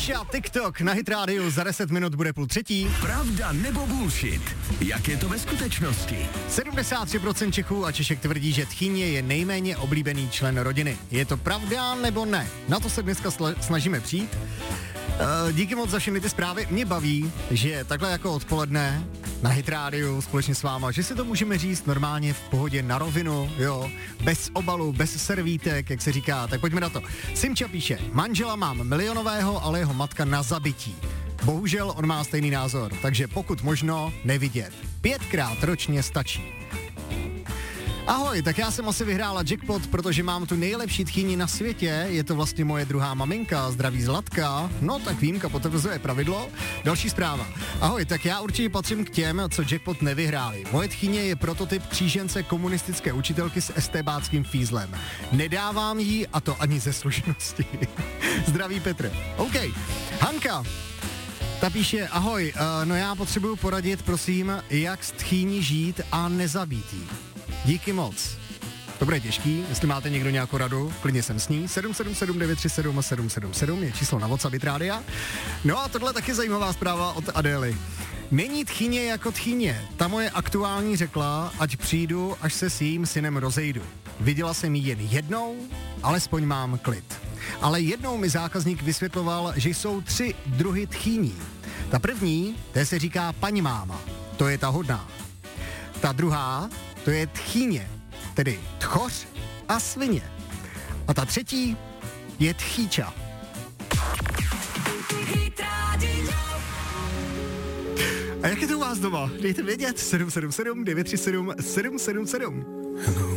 Míša, TikTok na Hit Radio, za 10 minut bude 2:30. Pravda nebo bullshit? Jak je to ve skutečnosti? 73% Čechů a Češek tvrdí, že tchýně je nejméně oblíbený člen rodiny. Je to pravda nebo ne? Na to se dneska snažíme přijít. Díky moc za všechny ty zprávy. Mě baví, že takhle jako odpoledne na Hit Radio společně s váma, že si to můžeme říct normálně v pohodě na rovinu, jo, bez obalu, bez servítek, jak se říká. Tak pojďme na to. Simča píše, manžela mám milionového, ale jeho matka na zabití. Bohužel on má stejný názor, takže pokud možno nevidět. 5krát ročně stačí. Ahoj, tak já jsem asi vyhrála jackpot, protože mám tu nejlepší tchýni na světě, je to vlastně moje druhá maminka, zdraví Zlatka, no tak výjimka potvrzuje pravidlo. Další zpráva. Ahoj, tak já určitě patřím k těm, co jackpot nevyhráli. Moje tchýně je prototyp křížence komunistické učitelky s estébáckým fízlem. Nedávám jí a to ani ze slušnosti. Zdraví Petr. OK, Hanka. Ta píše, ahoj, no já potřebuju poradit, prosím, jak s tchýní žít a nezabít jí. Díky moc. To bude těžký, jestli máte někdo nějakou radu, klidně jsem s ní. 777 937 777 je číslo na WhatsApp Hit Rádia. No a tohle taky zajímavá zpráva od Adély. Není tchýně jako tchýně. Ta moje aktuální řekla, ať přijdu, až se s jejím synem rozejdu. Viděla jsem ji jen jednou, alespoň mám klid. Ale jednou mi zákazník vysvětloval, že jsou 3 druhy tchýní. Ta první, té se říká paní máma, to je ta hodná. Ta druhá, to je tchýně, tedy tchoř a svině. A ta třetí je tchýča. A jak je to u vás doma? Dejte vědět 777 937 777.